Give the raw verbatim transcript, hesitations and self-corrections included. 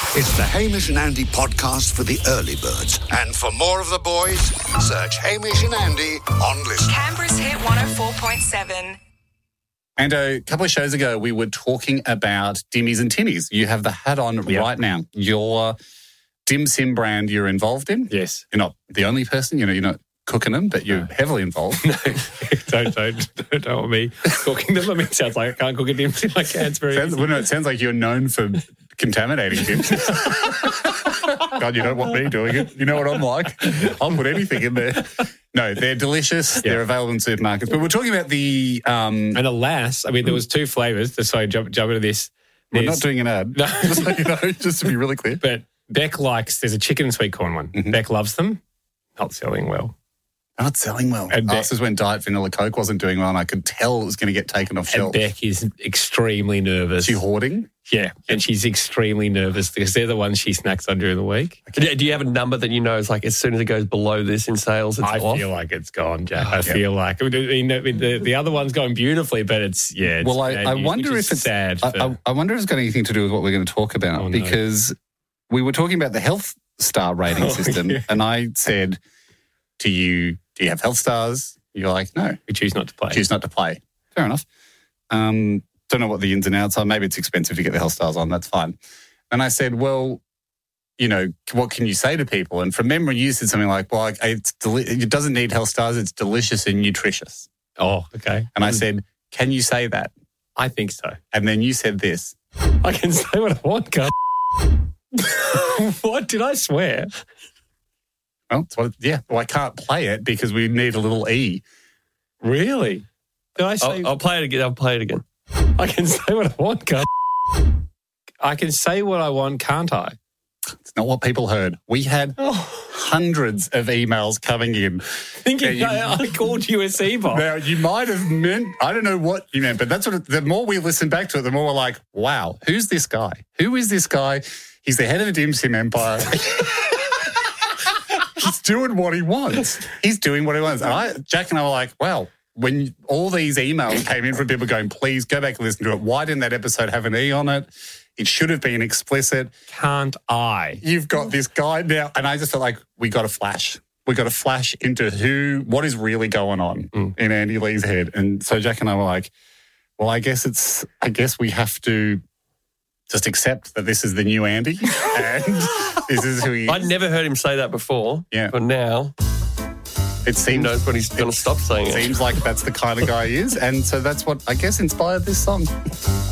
It's the Hamish and Andy podcast for the early birds. And for more of the boys, search Hamish and Andy on Listen. Canberra's Hit one oh four point seven. And a couple of shows ago, we were talking about dimmies and tinnies. You have the hat on Yep. right now. Your dim sim brand you're involved in. Yes. You're not the only person, you know, you're not cooking them, but you're No. heavily involved. No, don't, don't, don't, don't want me cooking them. I mean, it sounds like I can't cook a dim sim. I can. It's very Sounds, easy. well, no, it sounds like you're known for contaminating dim sims. God, you don't want me doing it. You know what I'm like. I'll put anything in there. No, they're delicious. Yeah. They're available in supermarkets. But we're talking about the... Um, And alas, I mean, there was two flavours. Just so I jump, jump into this. we're There's- not doing an ad. No. Just so you know, just to be really clear. But Beck likes, there's a chicken and sweet corn one. Mhm. Beck loves them. Not selling well. Not selling well. And This is when Diet Vanilla Coke wasn't doing well, and I could tell it was going to get taken off And shelves. Beck is extremely nervous. Is she hoarding? Yeah, and she's extremely nervous because they're the ones she snacks on during the week. Do do you have a number that you know is like as soon as it goes below this in sales, it's I off? feel like it's gone, Jack. I yeah. feel like I mean, the, the other one's going beautifully, but it's yeah. It's Well, I, bad I news, wonder which if is it's sad. I, for- I, I wonder if it's got anything to do with what we're going to talk about Oh, no. because we were talking about the health star rating Oh, system, yeah. and I said to you, "Do you have health stars?" You're like, "No, we choose not to play. choose not to play." Fair enough. Um, don't know what the ins and outs are. Maybe it's expensive to get the health stars on. That's fine. And I said, "Well, you know, what can you say to people?" And from memory, you said something like, "Well, it's deli- it doesn't need health stars. It's delicious and nutritious." Oh, okay. And I said, "Can you say that?" I think so. And then you said this. I can say what I want, can't I? What did I swear? Well, it's what it, yeah. Well, I can't play it because we need a little E. Really? Did I say? I'll, I'll play it again. I'll play it again. I can say what I want, can't I? I can say what I want, can't I? It's not what people heard. We had Oh, hundreds of emails coming in. thinking Yeah, you- I, I called you a C-bomb. Now, you might have meant, I don't know what you meant, but that's what, it, the more we listen back to it, the more we're like, wow, who's this guy? Who is this guy? He's the head of a dim sim empire. He's doing what he wants. He's doing what he wants. And I, Jack and I were like, wow, when all these emails came in from people going, please go back and listen to it. Why didn't that episode have an E on it? It should have been explicit. Can't I? You've got this guy now. And I just felt like we got a flash. We got a flash into who, what is really going on Mm. in Andy Lee's head. And so Jack and I were like, well, I guess it's, I guess we have to just accept that this is the new Andy and this is who he is. I'd never heard him say that before. Yeah. But now It he seems, knows when he's going to stop saying it. seems like that's the kind of guy he is. And so that's what I guess inspired this song.